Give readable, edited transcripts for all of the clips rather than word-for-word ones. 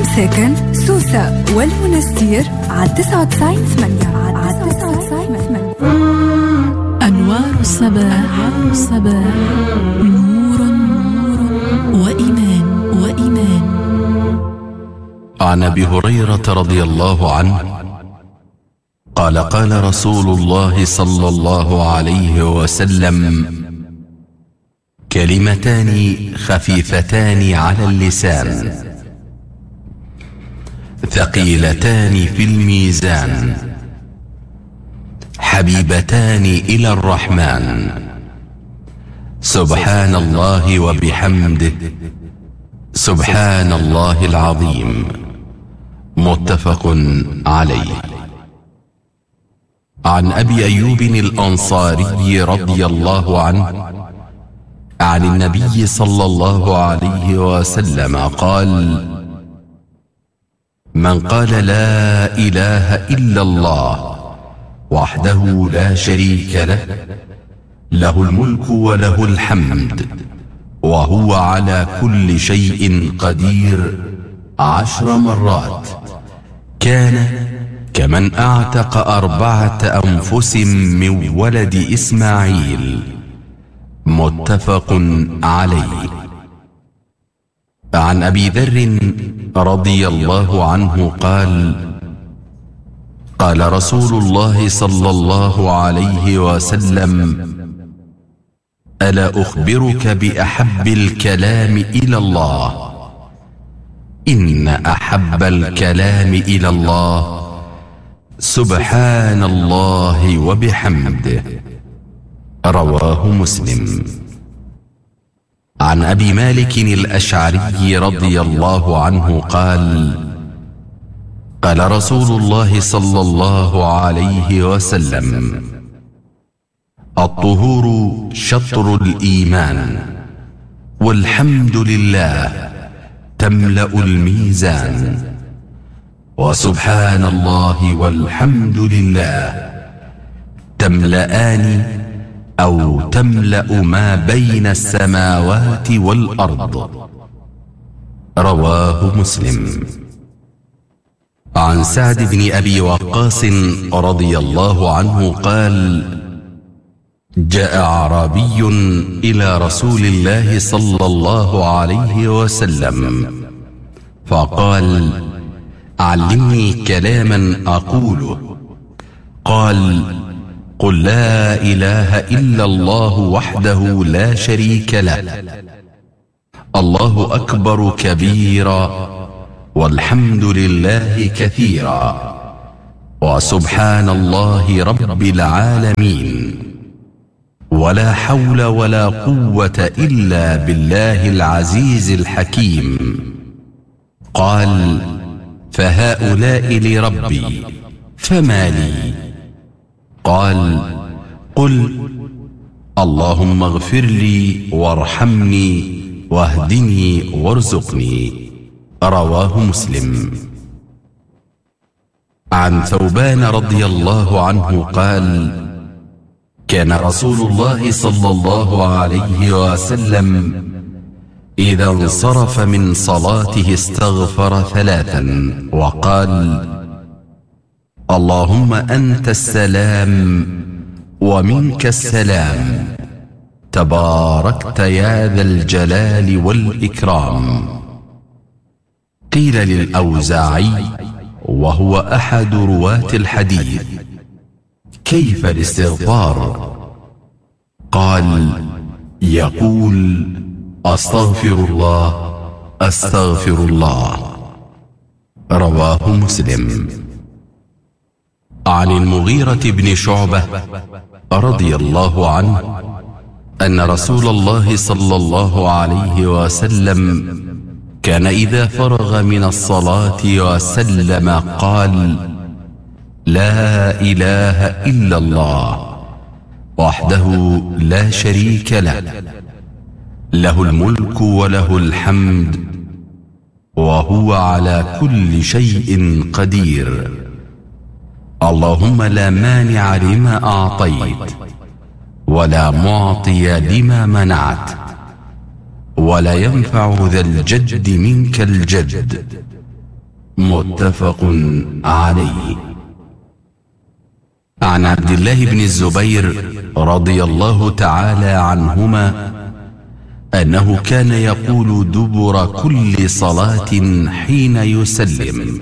وساكن سوسة والمنستير على 99.8. أنوار الصباح نور وإيمان. عن أبي هريرة رضي الله عنه قال قال رسول الله صلى الله عليه وسلم: كلمتان خفيفتان على اللسان ثقيلتان في الميزان حبيبتان إلى الرحمن سبحان الله وبحمده سبحان الله العظيم. متفق عليه. عن أبي أيوب الأنصاري رضي الله عنه عن النبي صلى الله عليه وسلم قال: من قال لا إله إلا الله وحده لا شريك له له الملك وله الحمد وهو على كل شيء قدير 10 مرات كان كمن أعتق 4 أنفس من ولد إسماعيل. متفق عليه. عن أبي ذر رضي الله عنه قال: قال رسول الله صلى الله عليه وسلم: ألا أخبرك بأحب الكلام إلى الله؟ إن أحب الكلام إلى الله سبحان الله وبحمده. رواه مسلم. عن أبي مالك الأشعري رضي الله عنه قال: قال رسول الله صلى الله عليه وسلم: الطهور شطر الإيمان والحمد لله تملأ الميزان وسبحان الله والحمد لله تملأان أو تملأ ما بين السماوات والأرض. رواه مسلم. عن سعد بن أبي وقاص رضي الله عنه قال: جاء أعرابي إلى رسول الله صلى الله عليه وسلم فقال: علمني كلاما أقوله. قال: قل لا إله إلا الله وحده لا شريك له الله أكبر كبيرا والحمد لله كثيرا وسبحان الله رب العالمين ولا حول ولا قوة إلا بالله العزيز الحكيم. قال: فهؤلاء لربي فما لي؟ قال: قل اللهم اغفر لي وارحمني واهدني وارزقني. رواه مسلم. عن ثوبان رضي الله عنه قال: كان رسول الله صلى الله عليه وسلم إذا انصرف من صلاته استغفر 3 وقال: اللهم أنت السلام ومنك السلام تباركت يا ذا الجلال والإكرام. قيل للأوزاعي وهو أحد رواة الحديث: كيف الاستغفار؟ قال: يقول أستغفر الله أستغفر الله. رواه مسلم. عن المغيرة بن شعبة رضي الله عنه أن رسول الله صلى الله عليه وسلم كان إذا فرغ من الصلاة وسلم قال: لا إله إلا الله وحده لا شريك له له الملك وله الحمد وهو على كل شيء قدير. اللهم لا مانع لما أعطيت ولا معطي لما منعت ولا ينفع ذا الجد منك الجد. متفق عليه. عن عبد الله بن الزبير رضي الله تعالى عنهما أنه كان يقول دبر كل صلاة حين يسلم: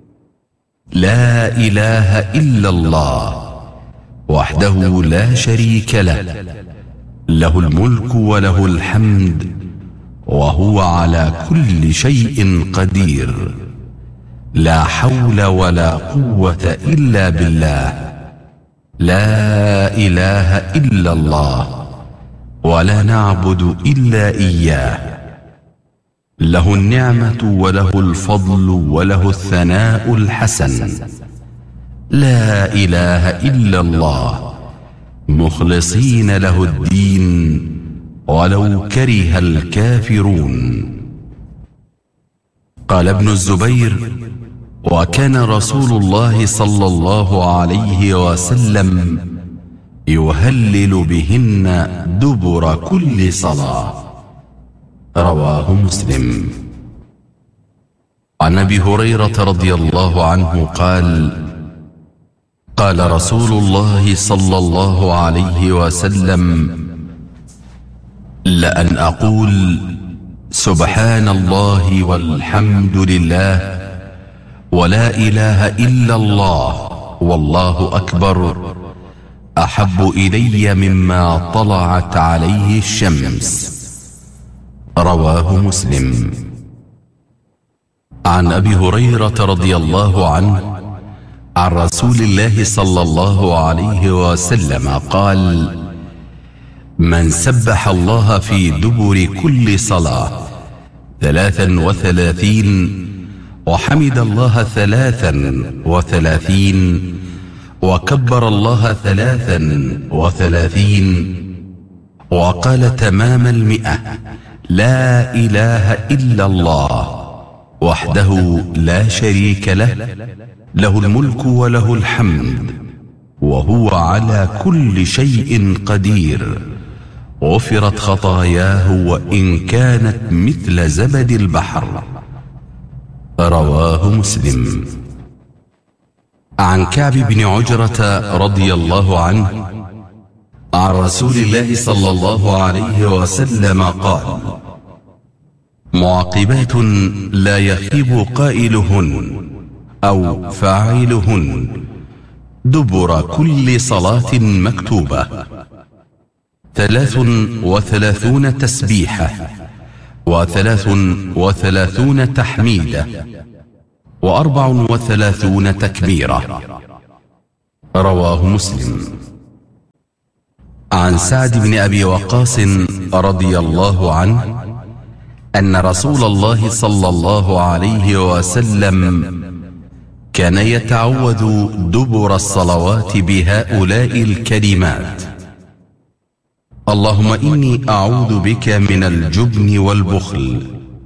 لا إله إلا الله وحده لا شريك له، له الملك وله الحمد وهو على كل شيء قدير، لا حول ولا قوة إلا بالله، لا إله إلا الله ولا نعبد إلا إياه، له النعمة وله الفضل وله الثناء الحسن، لا إله إلا الله مخلصين له الدين ولو كره الكافرون. قال ابن الزبير: وكان رسول الله صلى الله عليه وسلم يهلل بهن دبر كل صلاة. رواه مسلم. عن أبي هريرة رضي الله عنه قال: قال رسول الله صلى الله عليه وسلم: لأن أقول سبحان الله والحمد لله ولا إله إلا الله والله أكبر أحب إلي مما طلعت عليه الشمس. رواه مسلم. عن أبي هريرة رضي الله عنه عن رسول الله صلى الله عليه وسلم قال: من سبح الله في دبر كل صلاة 33 وحمد الله 33 وكبر الله 33 وقال تمام 100: لا إله إلا الله وحده لا شريك له، له الملك وله الحمد وهو على كل شيء قدير، غفرت خطاياه وإن كانت مثل زبد البحر. رواه مسلم. عن كعب بن عجرة رضي الله عنه عن رسول الله صلى الله عليه وسلم قال: معقبات لا يخيب قائلهن أو فاعلهن دبر كل صلاة مكتوبة: 33 تسبيحة و33 تحميدة و34 تكبيرة. رواه مسلم. عن سعد بن أبي وقاص رضي الله عنه أن رسول الله صلى الله عليه وسلم كان يتعوذ دبر الصلوات بهؤلاء الكلمات: اللهم إني أعوذ بك من الجبن والبخل،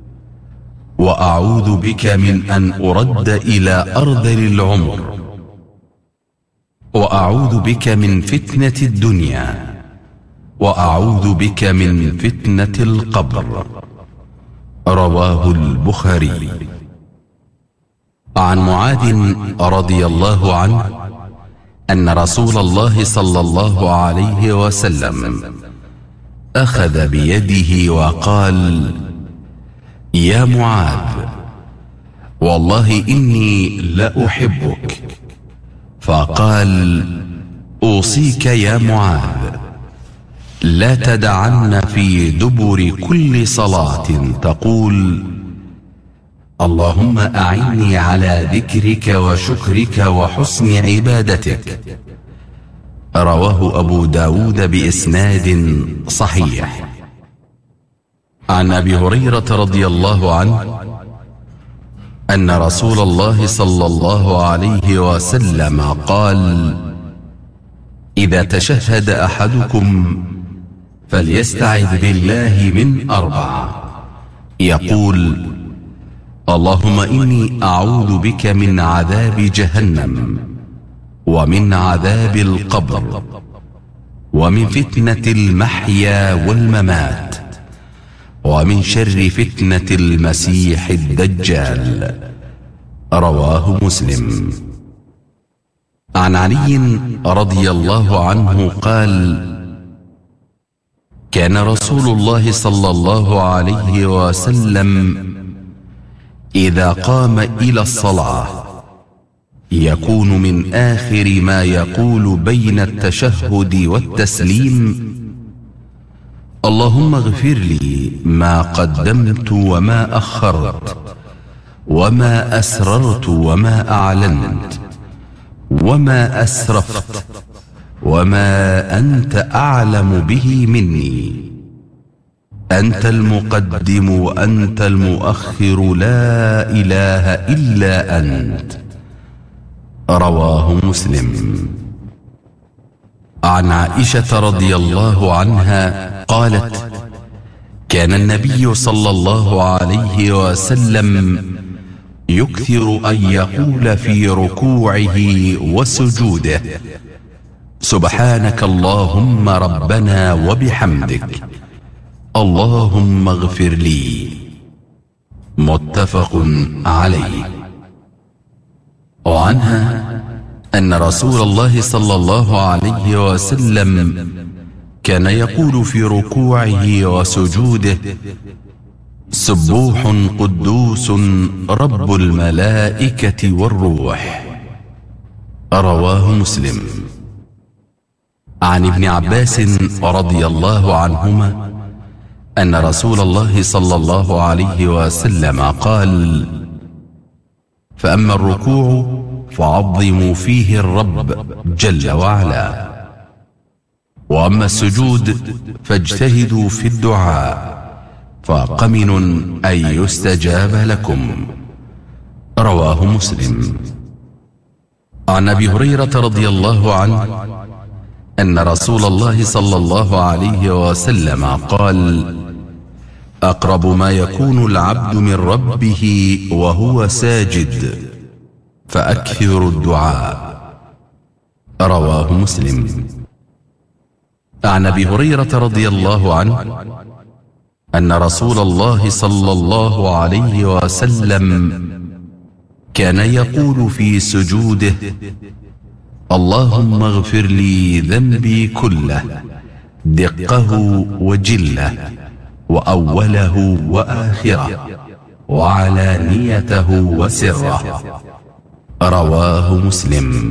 وأعوذ بك من أن أرد إلى أرذل العمر، وأعوذ بك من فتنة الدنيا، وأعوذ بك من فتنة القبر. رواه البخاري. عن معاذ رضي الله عنه أن رسول الله صلى الله عليه وسلم أخذ بيده وقال: يا معاذ والله إني لأحبك. فقال: أوصيك يا معاذ لا تدعن في دبر كل صلاة تقول: اللهم أعني على ذكرك وشكرك وحسن عبادتك. رواه أبو داود بإسناد صحيح. عن أبي هريرة رضي الله عنه أن رسول الله صلى الله عليه وسلم قال: إذا تشهد أحدكم فليستعذ بالله من 4: يقول: اللهم إني أعوذ بك من عذاب جهنم ومن عذاب القبر ومن فتنة المحيا والممات ومن شر فتنة المسيح الدجال. رواه مسلم. عن علي رضي الله عنه قال: كان رسول الله صلى الله عليه وسلم إذا قام إلى الصلاة يكون من آخر ما يقول بين التشهد والتسليم: اللهم اغفر لي ما قدمت وما أخرت وما أسررت وما أعلنت وما أسرفت وما أنت أعلم به مني، أنت المقدم وأنت المؤخر، لا إله إلا أنت. رواه مسلم. عن عائشة رضي الله عنها قالت: كان النبي صلى الله عليه وسلم يكثر أن يقول في ركوعه وسجوده: سبحانك اللهم ربنا وبحمدك، اللهم اغفر لي. متفق عليه. وعنها أن رسول الله صلى الله عليه وسلم كان يقول في ركوعه وسجوده: سبوح قدوس رب الملائكة والروح. رواه مسلم. عن ابن عباس رضي الله عنهما أن رسول الله صلى الله عليه وسلم قال: فأما الركوع فعظموا فيه الرب جل وعلا، وأما السجود فاجتهدوا في الدعاء فقمن أن يستجاب لكم. رواه مسلم. عن أبي هريرة رضي الله عنه أن رسول الله صلى الله عليه وسلم قال: أقرب ما يكون العبد من ربه وهو ساجد فأكثر الدعاء. رواه مسلم. عن أبي هريرة رضي الله عنه أن رسول الله صلى الله عليه وسلم كان يقول في سجوده: اللهم اغفر لي ذنبي كله، دقه وجله، وأوله وآخره، وعلانيته وسره. رواه مسلم.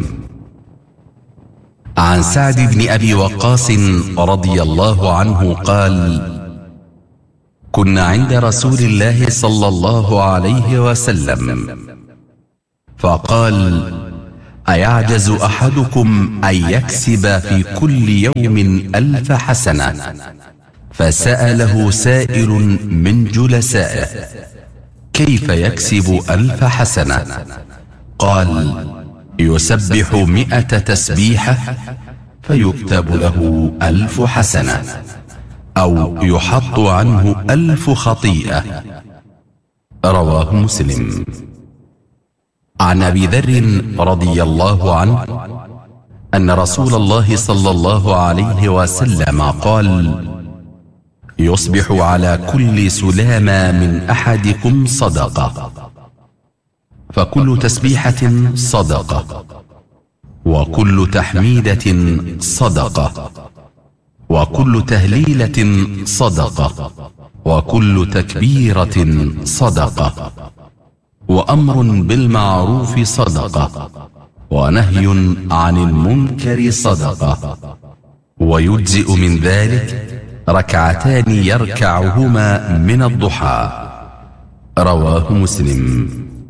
عن سعد بن أبي وقاص رضي الله عنه قال: كنا عند رسول الله صلى الله عليه وسلم فقال: أيعجز أحدكم أن يكسب في كل يوم 1000 حسنة؟ فسأله سائل من جلسائه: كيف يكسب 1000 حسنة؟ قال: يسبح 100 تسبيحة فيكتب له 1000 حسنة، أو يحط عنه 1000 خطيئة. رواه مسلم. عن أبي ذر رضي الله عنه أن رسول الله صلى الله عليه وسلم قال: يصبح على كل سلامة من أحدكم صدقة، فكل تسبيحة صدقة، وكل تحميدة صدقة، وكل تهليلة صدقة، وكل تكبيرة صدقة، وأمر بالمعروف صدقة، ونهي عن المنكر صدقة، ويجزئ من ذلك ركعتان يركعهما من الضحى. رواه مسلم.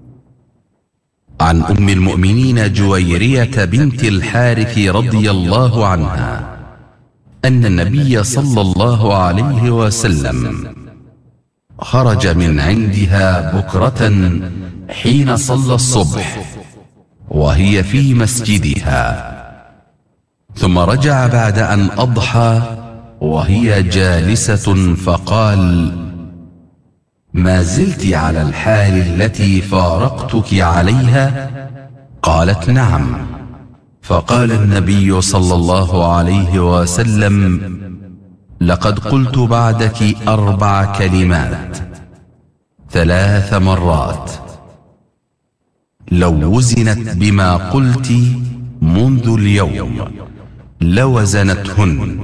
عن أم المؤمنين جويرية بنت الحارث رضي الله عنها أن النبي صلى الله عليه وسلم خرج من عندها بكرة حين صلى الصبح وهي في مسجدها، ثم رجع بعد أن أضحى وهي جالسة فقال: ما زلت على الحال التي فارقتك عليها؟ قالت: نعم. فقال النبي صلى الله عليه وسلم: لقد قلت بعدك 4 كلمات 3 مرات. لو وزنت بما قلت منذ اليوم لوزنتهن.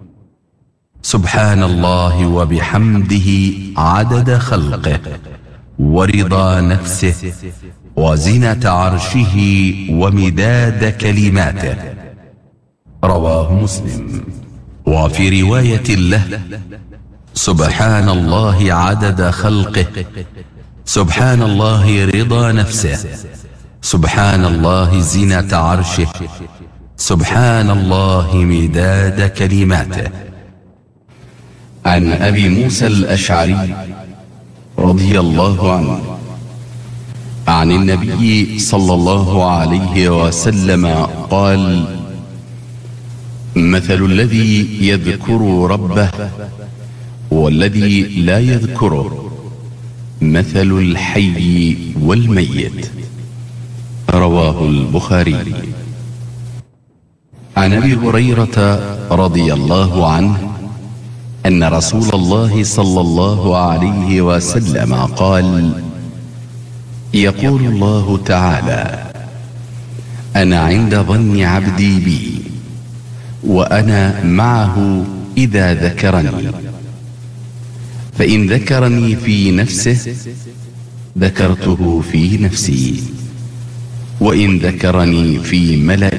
سبحان الله وبحمده عدد خلقه ورضا نفسه وزنة عرشه ومداد كلماته. رواه مسلم. وفي رواية له: سبحان الله عدد خلقه، سبحان الله رضا نفسه، سبحان الله زنة عرشه، سبحان الله مداد كلماته. عن أبي موسى الأشعري رضي الله عنه عن النبي صلى الله عليه وسلم قال: مثل الذي يذكر ربه والذي لا يذكره مثل الحي والميت. رواه البخاري. عن أبي هريرة رضي الله عنه أن رسول الله صلى الله عليه وسلم قال: يقول الله تعالى: أنا عند ظن عبدي بي وأنا معه إذا ذكرني، فإن ذكرني في نفسه ذكرته في نفسي، وإن ذكرني في ملأ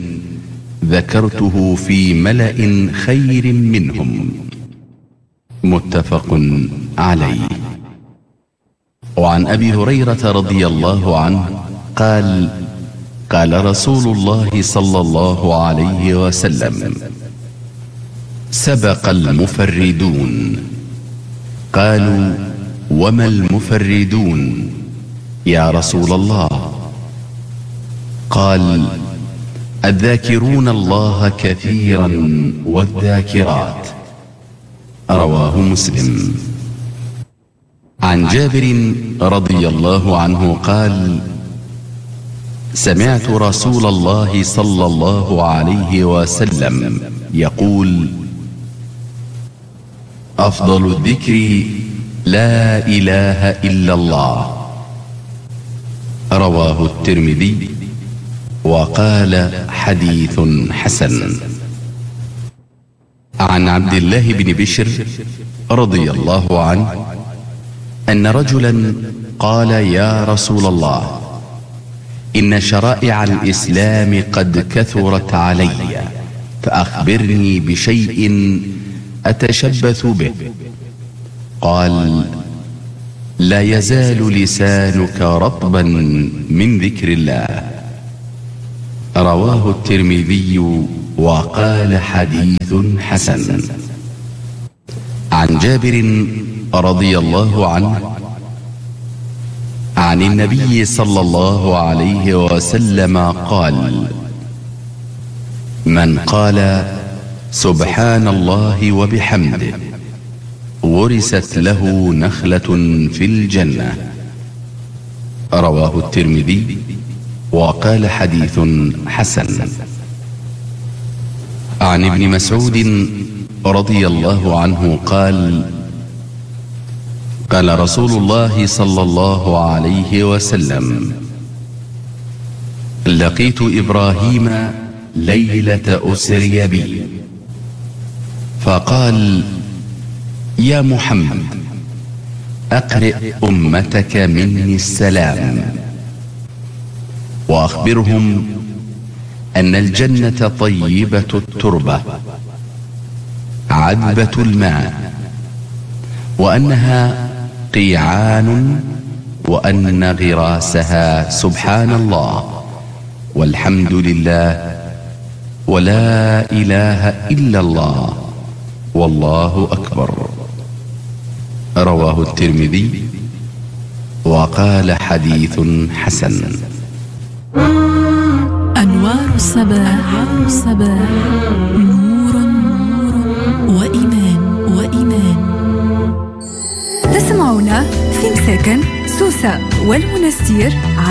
ذكرته في ملأ خير منهم. متفق عليه. وعن أبي هريرة رضي الله عنه قال: قال رسول الله صلى الله عليه وسلم: سبق المفردون. قالوا: وما المفردون يا رسول الله؟ قال: الذاكرون الله كثيرا والذاكرات. رواه مسلم. عن جابر رضي الله عنه قال: سمعت رسول الله صلى الله عليه وسلم يقول: أفضل الذكر لا إله إلا الله. رواه الترمذي وقال: حديث حسن. عن عبد الله بن بشر رضي الله عنه أن رجلا قال: يا رسول الله، إن شرائع الإسلام قد كثرت علي، فأخبرني بشيء أتشبث به. قال: لا يزال لسانك رطبا من ذكر الله. رواه الترمذي وقال: حديث حسن. عن جابر رضي الله عنه عن النبي صلى الله عليه وسلم قال: من قال سبحان الله وبحمده ورست له نخلة في الجنة. رواه الترمذي وقال: حديث حسن. عن ابن مسعود رضي الله عنه قال: قال رسول الله صلى الله عليه وسلم: لقيت إبراهيم ليلة أسري بي، فقال: يا محمد، أقرئ أمتك مني السلام، وأخبرهم أن الجنة طيبة التربة عذبة الماء، وأنها قيعان، وأن غراسها سبحان الله والحمد لله ولا إله إلا الله والله أكبر. رواه الترمذي وقال: حديث حسن. أنوار الصباح، نور وإيمان. تسمعون في مساكن سوسة والمنستير.